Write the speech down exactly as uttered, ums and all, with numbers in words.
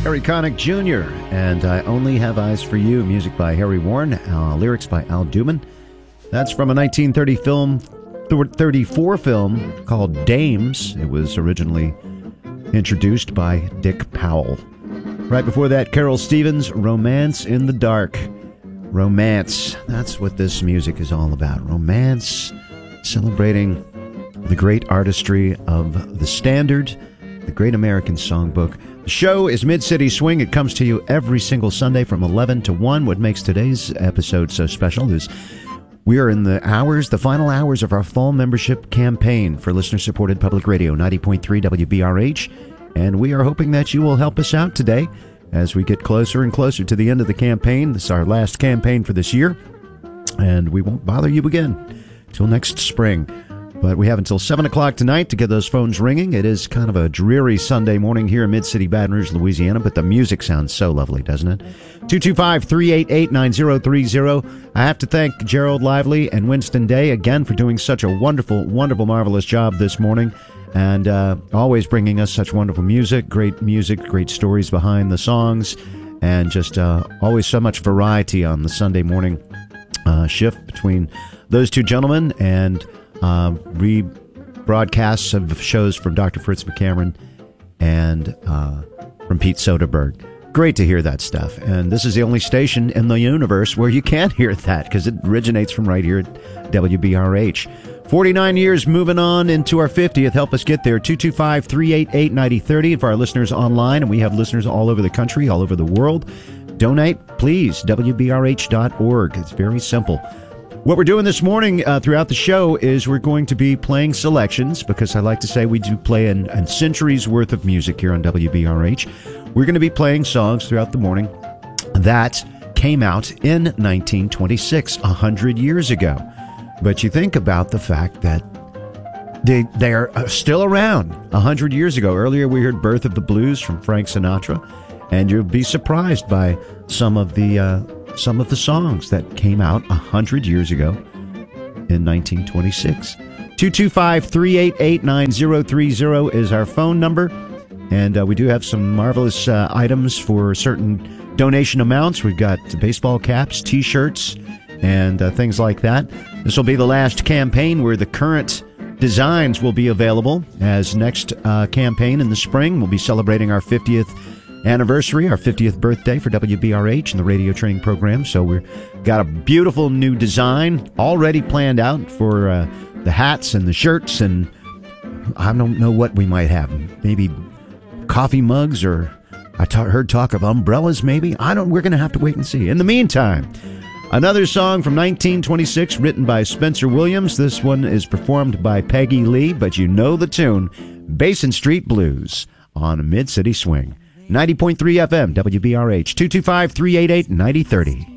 Harry Connick Junior and I Only Have Eyes for You, music by Harry Warren, uh, lyrics by Al Duman. That's from a nineteen thirty film, thirty-four film called Dames. It was originally introduced by Dick Powell. Right before that, Carol Stevens, Romance in the Dark. Romance, that's what this music is all about. Romance, celebrating the great artistry of the Standard, the Great American Songbook. The show is Mid-City Swing. It comes to you every single Sunday from eleven to one. What makes today's episode so special is we are in the hours, the final hours of our fall membership campaign for listener-supported public radio, ninety point three W B R H. And we are hoping that you will help us out today as we get closer and closer to the end of the campaign. This is our last campaign for this year, and we won't bother you again till next spring. But we have until seven o'clock tonight to get those phones ringing. It is kind of a dreary Sunday morning here in Mid-City Baton Rouge, Louisiana, but the music sounds so lovely, doesn't it? two two five, three eight eight, nine zero three zero. I have to thank Gerald Lively and Winston Day again for doing such a wonderful, wonderful, marvelous job this morning, and uh, always bringing us such wonderful music, great music, great stories behind the songs, and just uh, always so much variety on the Sunday morning uh, shift between those two gentlemen and Uh, rebroadcasts of shows from Doctor Fritz McCameron and uh, from Pete Soderbergh. Great to hear that stuff. And this is the only station in the universe where you can't hear that because it originates from right here at W B R H. forty-nine years moving on into our fiftieth. Help us get there. two two five, three eight eight, nine zero three zero. For our listeners online, and we have listeners all over the country, all over the world, donate, please, W B R H dot org. It's very simple. What we're doing this morning uh, throughout the show is we're going to be playing selections, because I like to say we do play an, a century's worth of music here on W B R H. We're going to be playing songs throughout the morning that came out in nineteen twenty-six, one hundred years ago. But you think about the fact that they, they are still around one hundred years ago. Earlier we heard Birth of the Blues from Frank Sinatra, and you'll be surprised by some of the... Uh, some of the songs that came out one hundred years ago in nineteen twenty-six. two two five, three eight eight, nine zero three zero is our phone number, and uh, we do have some marvelous uh, items for certain donation amounts. We've got baseball caps, T-shirts, and uh, things like that. This will be the last campaign where the current designs will be available, as next uh, campaign in the spring we'll be celebrating our fiftieth anniversary, our fiftieth birthday for W B R H and the radio training program. So we've got a beautiful new design already planned out for uh, the hats and the shirts, and I don't know what we might have. Maybe coffee mugs, or I ta- heard talk of umbrellas maybe. I don't, we're going to have to wait and see. In the meantime, another song from nineteen twenty-six written by Spencer Williams. This one is performed by Peggy Lee, but you know the tune, Basin Street Blues on Mid-City Swing. ninety point three F M, W B R H, two two five, three eight eight, nine zero three zero.